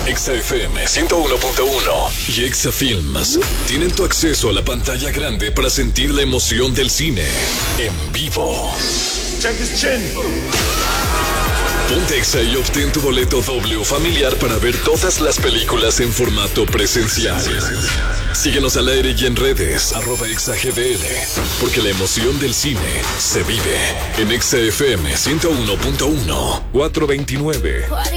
Exa FM 101.1 y Exa Films tienen tu acceso a la pantalla grande para sentir la emoción del cine en vivo. Check his chin. Ponte Exa y obtén tu boleto doble o familiar para ver todas las películas en formato presencial. Síguenos al aire y en redes, @ExaGDL, porque la emoción del cine se vive en Exa FM 101.1, 429.